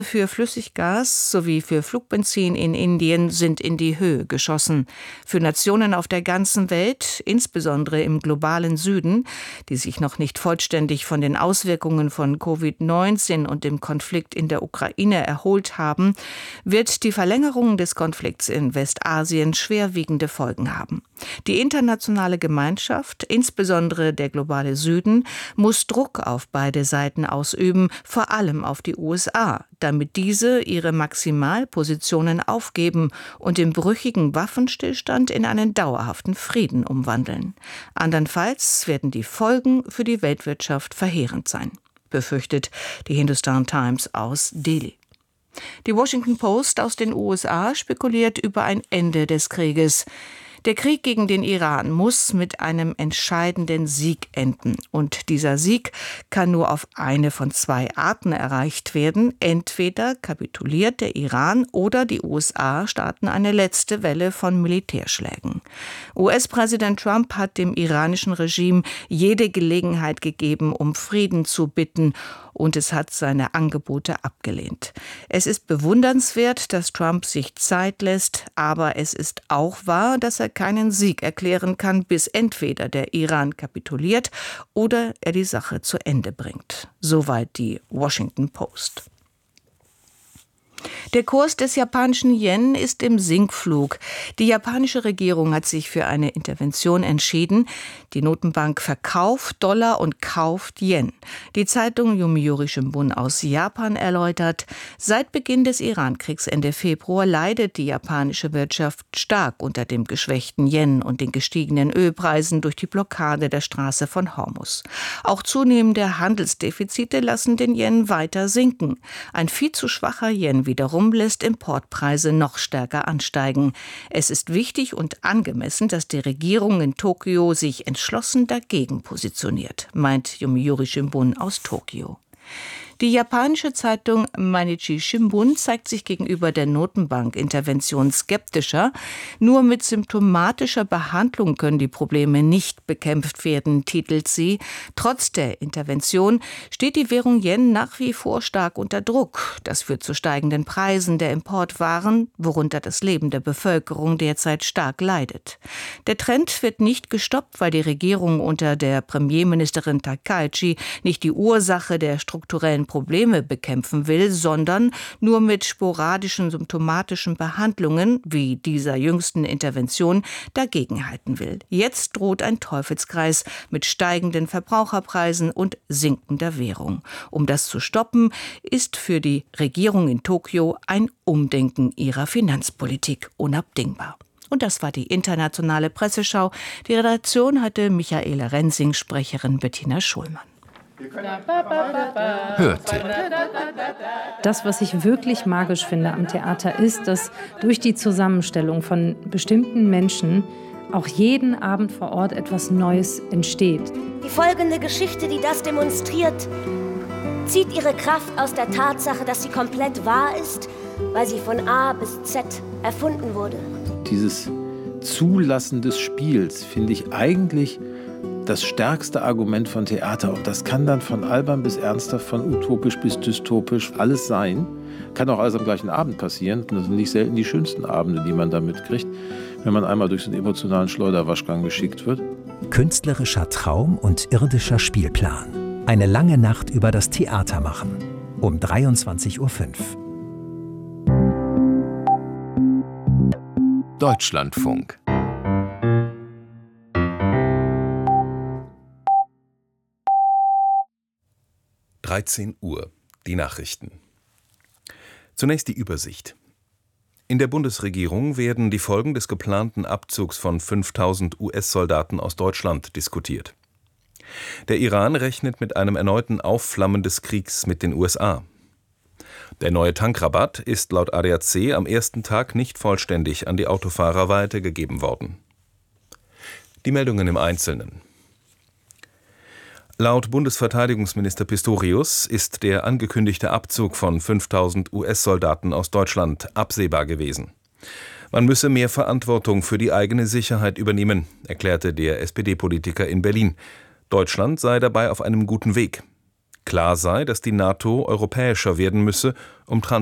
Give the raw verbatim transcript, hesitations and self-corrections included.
für Flüssiggas sowie für Flugbenzin in Indien sind in die Höhe geschossen. Für Nationen auf der ganzen Welt, insbesondere im globalen Süden, die sich noch nicht vollständig von den Auswirkungen von Covid neunzehn und dem Konflikt in der Ukraine erholt haben, wird die Verlängerung des Konflikts in Westasien schwerwiegende Folgen haben. Die internationale Gemeinschaft, insbesondere der globale Süden, muss Druck auf beide Seiten ausüben, vor allem auf die U S A, damit diese ihre Maximalpositionen aufgeben und den brüchigen Waffenstillstand in einen dauerhaften Frieden umwandeln. Andernfalls werden die Folgen für die Weltwirtschaft verheerend sein, befürchtet die Hindustan Times aus Delhi. Die Washington Post aus den U S A spekuliert über ein Ende des Krieges. Der Krieg gegen den Iran muss mit einem entscheidenden Sieg enden. Und dieser Sieg kann nur auf eine von zwei Arten erreicht werden. Entweder kapituliert der Iran oder die U S A starten eine letzte Welle von Militärschlägen. U S-Präsident Trump hat dem iranischen Regime jede Gelegenheit gegeben, um Frieden zu bitten, und es hat seine Angebote abgelehnt. Es ist bewundernswert, dass Trump sich Zeit lässt, aber es ist auch wahr, dass er keinen Sieg erklären kann, bis entweder der Iran kapituliert oder er die Sache zu Ende bringt. Soweit die Washington Post. Der Kurs des japanischen Yen ist im Sinkflug. Die japanische Regierung hat sich für eine Intervention entschieden. Die Notenbank verkauft Dollar und kauft Yen. Die Zeitung Yomiuri Shimbun aus Japan erläutert, seit Beginn des Irankriegs Ende Februar leidet die japanische Wirtschaft stark unter dem geschwächten Yen und den gestiegenen Ölpreisen durch die Blockade der Straße von Hormuz. Auch zunehmende Handelsdefizite lassen den Yen weiter sinken. Ein viel zu schwacher Yen wiederum lässt Importpreise noch stärker ansteigen. Es ist wichtig und angemessen, dass die Regierung in Tokio sich entschlossen dagegen positioniert, meint Yomiuri Shimbun aus Tokio. Die japanische Zeitung Mainichi Shimbun zeigt sich gegenüber der Notenbank-Intervention skeptischer. Nur mit symptomatischer Behandlung können die Probleme nicht bekämpft werden, titelt sie. Trotz der Intervention steht die Währung Yen nach wie vor stark unter Druck. Das führt zu steigenden Preisen der Importwaren, worunter das Leben der Bevölkerung derzeit stark leidet. Der Trend wird nicht gestoppt, weil die Regierung unter der Premierministerin Takaichi nicht die Ursache der strukturellen Probleme bekämpfen will, sondern nur mit sporadischen symptomatischen Behandlungen, wie dieser jüngsten Intervention, dagegenhalten will. Jetzt droht ein Teufelskreis mit steigenden Verbraucherpreisen und sinkender Währung. Um das zu stoppen, ist für die Regierung in Tokio ein Umdenken ihrer Finanzpolitik unabdingbar. Und das war die internationale Presseschau. Die Redaktion hatte Michaela Rensing, Sprecherin Bettina Schulmann. Hörte. Das, was ich wirklich magisch finde am Theater, ist, dass durch die Zusammenstellung von bestimmten Menschen auch jeden Abend vor Ort etwas Neues entsteht. Die folgende Geschichte, die das demonstriert, zieht ihre Kraft aus der Tatsache, dass sie komplett wahr ist, weil sie von A bis Z erfunden wurde. Dieses Zulassen des Spiels finde ich eigentlich das stärkste Argument von Theater. Und das kann dann von albern bis ernsthaft, von utopisch bis dystopisch alles sein. Kann auch alles am gleichen Abend passieren. Das sind nicht selten die schönsten Abende, die man damit kriegt, wenn man einmal durch so einen emotionalen Schleuderwaschgang geschickt wird. Künstlerischer Traum und irdischer Spielplan. Eine lange Nacht über das Theater machen. Um dreiundzwanzig Uhr fünf. Deutschlandfunk. dreizehn Uhr. Die Nachrichten. Zunächst die Übersicht. In der Bundesregierung werden die Folgen des geplanten Abzugs von fünftausend U S-Soldaten aus Deutschland diskutiert. Der Iran rechnet mit einem erneuten Aufflammen des Kriegs mit den U S A. Der neue Tankrabatt ist laut A D A C am ersten Tag nicht vollständig an die Autofahrer weitergegeben worden. Die Meldungen im Einzelnen. Laut Bundesverteidigungsminister Pistorius ist der angekündigte Abzug von fünftausend U S-Soldaten aus Deutschland absehbar gewesen. Man müsse mehr Verantwortung für die eigene Sicherheit übernehmen, erklärte der S P D-Politiker in Berlin. Deutschland sei dabei auf einem guten Weg. Klar sei, dass die NATO europäischer werden müsse, um